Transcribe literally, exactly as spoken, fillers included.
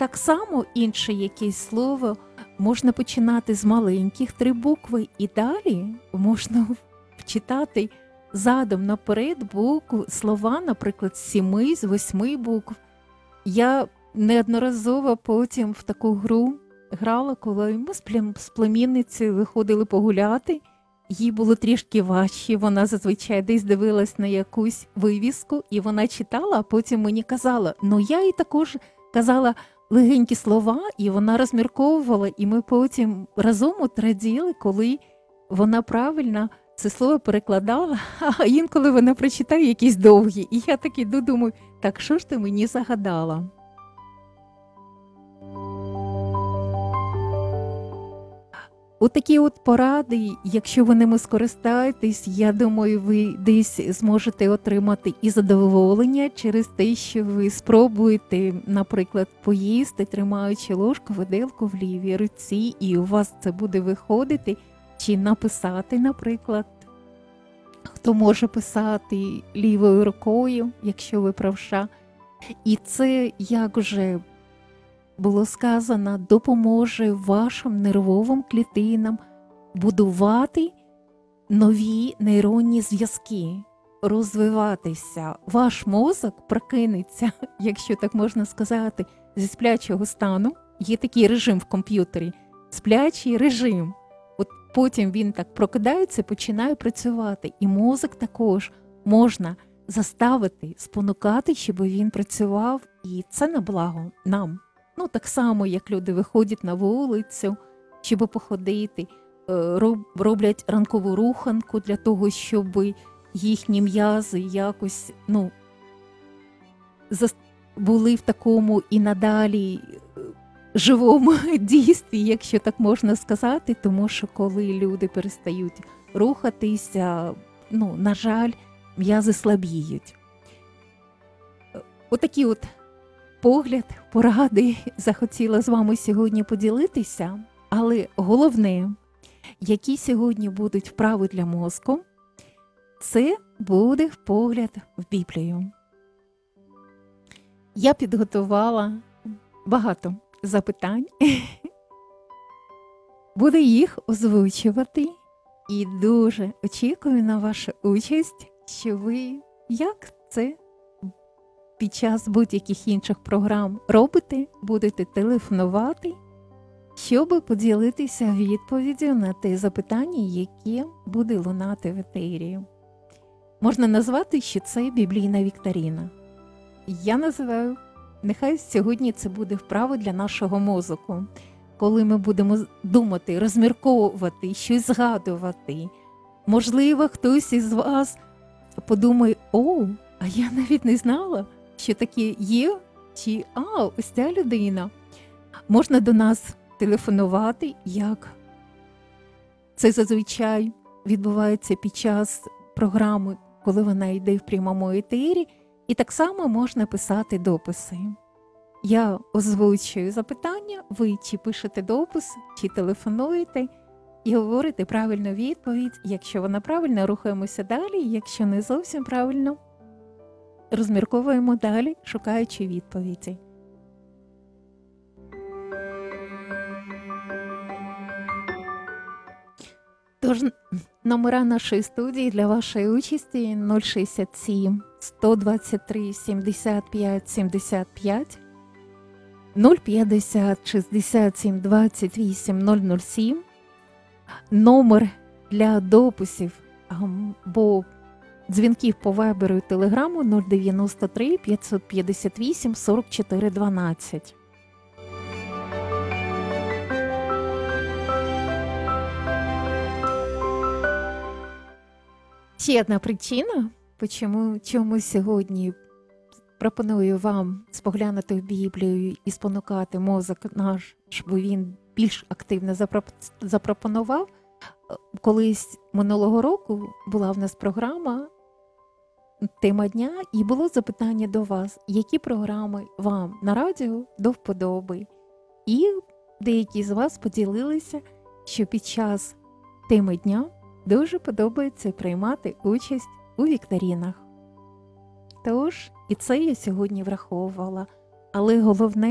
так само інше якесь слово можна починати з маленьких три букви, і далі можна вчитати задом наперед букв, слова, наприклад, з сіми, з восьми букв. Я неодноразово потім в таку гру грала, коли ми з плем- з племінницею виходили погуляти. Їй було трішки важче, вона зазвичай десь дивилась на якусь вивіску, і вона читала, а потім мені казала. Ну, я їй також казала легенькі слова, і вона розмірковувала, і ми потім разом от раділи, коли вона правильно це слово перекладала, а інколи вона прочитає якісь довгі. І я так іду, думаю, так що ж ти мені загадала? Отакі от поради, якщо ви ними скористаєтесь, я думаю, ви десь зможете отримати і задоволення через те, що ви спробуєте, наприклад, поїсти, тримаючи ложку, виделку в лівій руці, і у вас це буде виходити, чи написати, наприклад. Хто може писати лівою рукою, якщо ви правша. І це, як вже було сказано, допоможе вашим нервовим клітинам будувати нові нейронні зв'язки, розвиватися. Ваш мозок прокинеться, якщо так можна сказати, зі сплячого стану. Є такий режим в комп'ютері – сплячий режим. От потім він так прокидається, починає працювати. І мозок також можна заставити, спонукати, щоб він працював. І це на благо нам. Ну, так само, як люди виходять на вулицю, щоб походити, роблять ранкову руханку для того, щоб їхні м'язи якось, ну, були в такому і надалі живому дійстві, якщо так можна сказати, тому що коли люди перестають рухатися, ну, на жаль, м'язи слабіють. Отакі от погляд, поради захотіла з вами сьогодні поділитися, але головне, які сьогодні будуть вправи для мозку, це буде погляд в Біблію. Я підготувала багато запитань, буду їх озвучувати і дуже очікую на вашу участь, що ви, як це під час будь-яких інших програм робите, будете телефонувати, щоб поділитися відповіддю на те запитання, яке буде лунати в етері. Можна назвати, що це біблійна вікторина. Я називаю, нехай сьогодні це буде вправа для нашого мозку, коли ми будемо думати, розмірковувати, щось згадувати. Можливо, хтось із вас подумає, о, а я навіть не знала, що таке є, чи а, ось ця людина. Можна до нас телефонувати, як це зазвичай відбувається під час програми, коли вона йде в прямому етері, і так само можна писати дописи. Я озвучую запитання, ви чи пишете допис, чи телефонуєте і говорите правильну відповідь. Якщо вона правильна, рухаємося далі, якщо не зовсім правильно, розмірковуємо далі, шукаючи відповіді. Тож, номера нашої студії для вашої участі нуль шістдесят сім сто двадцять три сімдесят п'ять сімдесят п'ять, нуль п'ятдесят шістдесят сім двадцять вісім нуль нуль сім, номер для дописів або дзвінків по вайберу і телеграму нуль дев'яносто три п'ятсот п'ятдесят вісім сорок чотири дванадцять. Ще одна причина, чому, чому сьогодні пропоную вам споглянути в Біблію і спонукати мозок наш, щоб він більш активно запропонував. Колись минулого року була в нас програма «Тема дня» і було запитання до вас, які програми вам на радіо до вподоби. І деякі з вас поділилися, що під час «Теми дня» дуже подобається приймати участь у вікторинах. Тож, і це я сьогодні враховувала. Але головне,